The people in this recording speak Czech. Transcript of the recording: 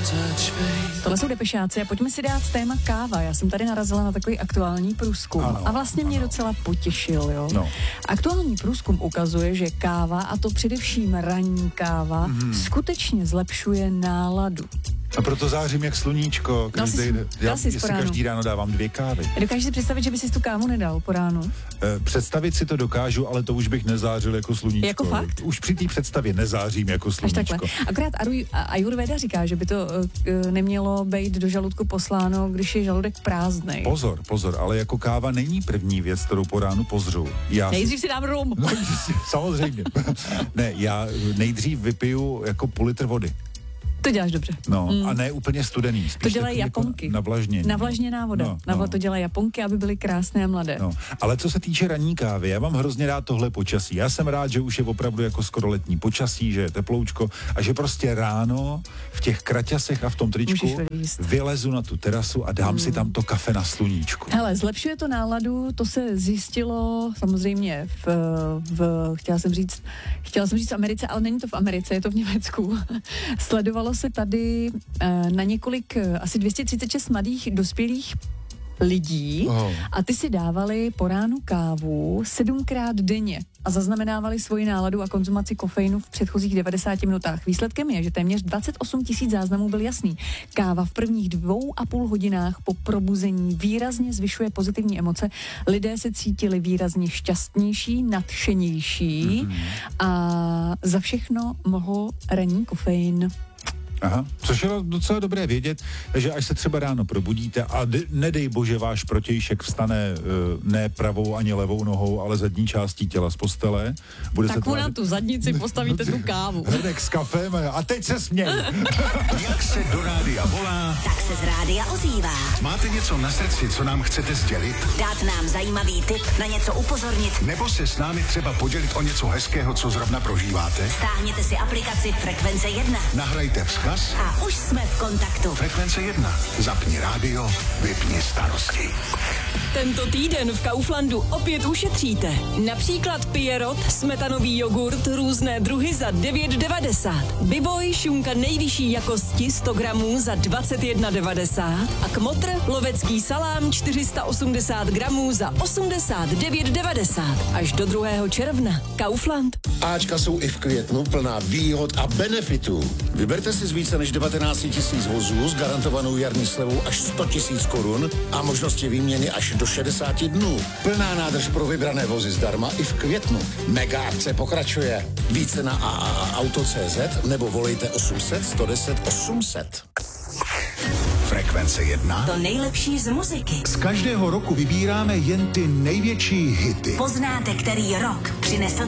Tohle jsou Depešáci a pojďme si dát téma káva. Já jsem tady narazila na takový aktuální průzkum a vlastně mě docela potěšil, jo. No. Aktuální průzkum ukazuje, že káva, a to především ranní káva, skutečně zlepšuje náladu. A proto zářím jak sluníčko. Já si každý ráno dávám 2 kávy. Dokážeš si představit, že by si tu kávu nedal po ránu? Představit si to dokážu, ale to už bych nezářil jako sluníčko. Jako fakt? Už při té představě nezářím jako sluníčko. Akorát Ayurveda říká, že by to nemělo být do žaludku posláno, když je žaludek prázdnej. Pozor, ale jako káva není první věc, kterou po ránu pozřu. Nejdřív si dám rum. No, samozřejmě. Ne, já nejdřív vypiju jako půl litr vody. To děláš dobře. No, a ne úplně studený. To dělají Japonky. Jako navlažněná voda. To dělají Japonky, aby byly krásné a mladé. No, ale co se týče ranní kávy, já mám hrozně rád tohle počasí. Já jsem rád, že už je opravdu jako skoro letní počasí, že je teploučko a že prostě ráno v těch kraťasech a v tom tričku vylezu na tu terasu a dám si tam to kafe na sluníčku. Hele, zlepšuje to náladu, to se zjistilo samozřejmě chtěla jsem říct v Americe, ale není to v Americe, je to v Německu. Sledovalo se tady na několik, asi 236 mladých dospělých lidí a ty si dávali po ránu kávu 7krát denně a zaznamenávali svoji náladu a konzumaci kofeinu v předchozích 90 minutách. Výsledkem je, že téměř 28 000 záznamů byl jasný. Káva v prvních 2,5 hodinách po probuzení výrazně zvyšuje pozitivní emoce. Lidé se cítili výrazně šťastnější, nadšenější a za všechno mohl ranní kofein. Aha, což je docela dobré vědět, že až se třeba ráno probudíte a nedej bože váš protějšek vstane ne pravou ani levou nohou, ale zadní částí těla z postele. Bude tak mu na tu zadnici postavíte tu kávu. Hrnek s kafem a teď se směj. Jak se do rádia volá, tak se z rádia ozývá. Máte něco na srdci, co nám chcete sdělit? Dát nám zajímavý tip, na něco upozornit. Nebo se s námi třeba podělit o něco hezkého, co zrovna prožíváte? Stáhněte si aplikaci Frekvence 1. Nahrajte vzkaz a už jsme v kontaktu. Frekvence 1. Zapni rádio, vypni starosti. Tento týden v Kauflandu opět ušetříte. Například Pierrot, smetanový jogurt, různé druhy za 9,90. Bivoj, šunka nejvyšší jakosti 100 gramů za 21,90. A Kmotr, lovecký salám 480 gramů za 89,90. Až do 2. června. Kaufland. Ačka jsou i v květnu plná výhod a benefitů. Vyberte si z více než 19 000 vozů s garantovanou jarní slevou až 100 000 korun a možnosti výměny až do 60 dnů. Plná nádrž pro vybrané vozy zdarma i v květnu. Mega akce pokračuje. Více na auto.cz nebo volejte 800 110 800. Frekvence 1. To nejlepší z muziky. Z každého roku vybíráme jen ty největší hity. Poznáte, který rok přinesl